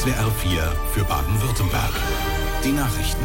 SWR 4 für Baden-Württemberg. Die Nachrichten.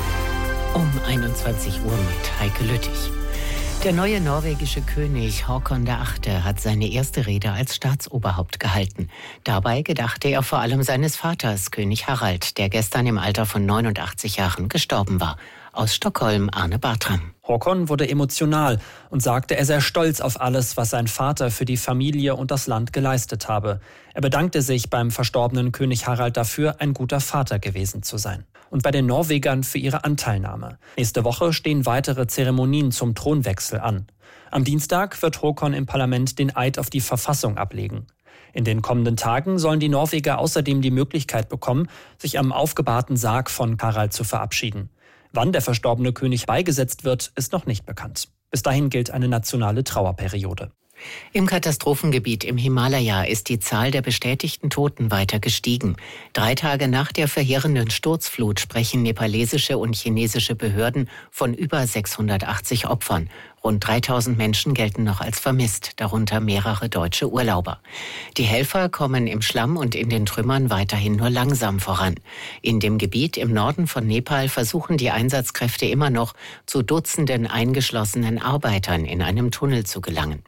Um 21 Uhr mit Heike Lüttich. Der neue norwegische König Håkon VIII. Hat seine erste Rede als Staatsoberhaupt gehalten. Dabei gedachte er vor allem seines Vaters, König Harald, der gestern im Alter von 89 Jahren gestorben war. Aus Stockholm Arne Bartram. Håkon wurde emotional und sagte, er sei stolz auf alles, was sein Vater für die Familie und das Land geleistet habe. Er bedankte sich beim verstorbenen König Harald dafür, ein guter Vater gewesen zu sein. Und bei den Norwegern für ihre Anteilnahme. Nächste Woche stehen weitere Zeremonien zum Thronwechsel an. Am Dienstag wird Håkon im Parlament den Eid auf die Verfassung ablegen. In den kommenden Tagen sollen die Norweger außerdem die Möglichkeit bekommen, sich am aufgebahrten Sarg von Harald zu verabschieden. Wann der verstorbene König beigesetzt wird, ist noch nicht bekannt. Bis dahin gilt eine nationale Trauerperiode. Im Katastrophengebiet im Himalaya ist die Zahl der bestätigten Toten weiter gestiegen. 3 Tage nach der verheerenden Sturzflut sprechen nepalesische und chinesische Behörden von über 680 Opfern. Rund 3000 Menschen gelten noch als vermisst, darunter mehrere deutsche Urlauber. Die Helfer kommen im Schlamm und in den Trümmern weiterhin nur langsam voran. In dem Gebiet im Norden von Nepal versuchen die Einsatzkräfte immer noch, zu Dutzenden eingeschlossenen Arbeitern in einem Tunnel zu gelangen.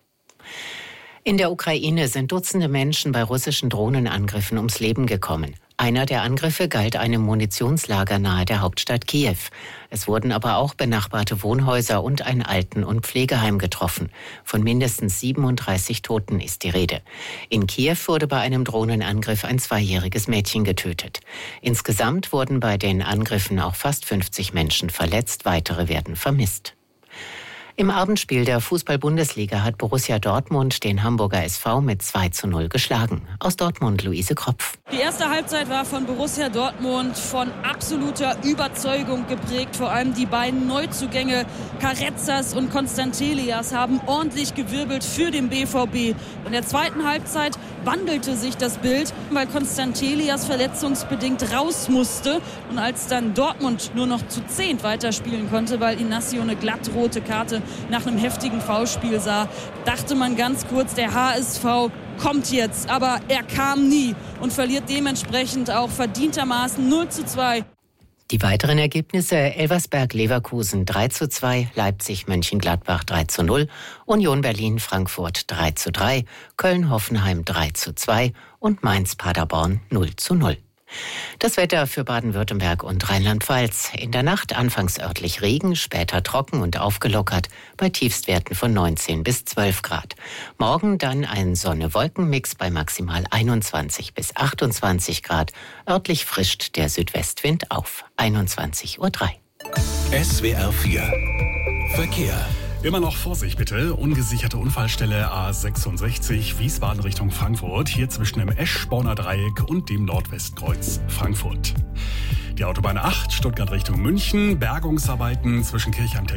In der Ukraine sind Dutzende Menschen bei russischen Drohnenangriffen ums Leben gekommen. Einer der Angriffe galt einem Munitionslager nahe der Hauptstadt Kiew. Es wurden aber auch benachbarte Wohnhäuser und ein Alten- und Pflegeheim getroffen. Von mindestens 37 Toten ist die Rede. In Kiew wurde bei einem Drohnenangriff ein 2-jähriges Mädchen getötet. Insgesamt wurden bei den Angriffen auch fast 50 Menschen verletzt, weitere werden vermisst. Im Abendspiel der Fußball-Bundesliga hat Borussia Dortmund den Hamburger SV mit 2:0 geschlagen. Aus Dortmund Luise Kropf. Die erste Halbzeit war von Borussia Dortmund von absoluter Überzeugung geprägt. Vor allem die beiden Neuzugänge Carrezzas und Constantelias haben ordentlich gewirbelt für den BVB. In der zweiten Halbzeit wandelte sich das Bild, weil Constantelias verletzungsbedingt raus musste. Und als dann Dortmund nur noch zu 10 weiterspielen konnte, weil Inacio eine glattrote Karte nach einem heftigen Foulspiel sah, dachte man ganz kurz, der HSV kommt jetzt. Aber er kam nie und verliert dementsprechend auch verdientermaßen 0:2. Die weiteren Ergebnisse: Elversberg-Leverkusen 3:2, Leipzig-Mönchengladbach 3:0, Union Berlin-Frankfurt 3:3, Köln-Hoffenheim 3:2 und Mainz-Paderborn 0:0. Das Wetter für Baden-Württemberg und Rheinland-Pfalz. In der Nacht anfangs örtlich Regen, später trocken und aufgelockert bei Tiefstwerten von 19 bis 12 Grad. Morgen dann ein Sonne-Wolken-Mix bei maximal 21 bis 28 Grad. Örtlich frischt der Südwestwind auf. 21:03 Uhr. SWR 4 Verkehr. Immer noch Vorsicht bitte, ungesicherte Unfallstelle A66 Wiesbaden Richtung Frankfurt, hier zwischen dem Eschborner Dreieck und dem Nordwestkreuz Frankfurt. Die Autobahn 8 Stuttgart Richtung München, Bergungsarbeiten zwischen Kirchheim